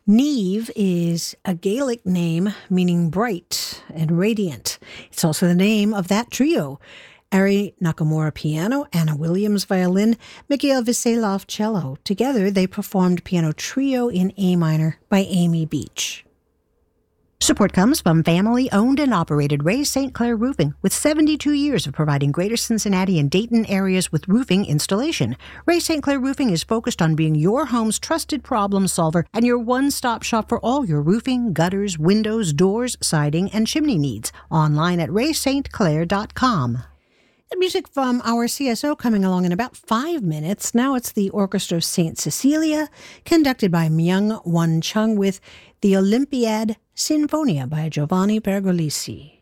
Neve is a Gaelic name meaning bright and radiant. It's also the name of that trio. Ari Nakamura piano, Anna Williams violin, Mikhail Veselov cello. Together they performed Piano Trio in A minor by Amy Beach. Support comes from family-owned and operated Ray St. Clair Roofing, with 72 years of providing Greater Cincinnati and Dayton areas with roofing installation. Ray St. Clair Roofing is focused on being your home's trusted problem solver and your one-stop shop for all your roofing, gutters, windows, doors, siding, and chimney needs. Online at raystclair.com. And music from our CSO coming along in about 5 minutes. Now it's the Orchestra of St. Cecilia, conducted by Myung Won Chung with the Olympiad Sinfonia by Giovanni Pergolesi.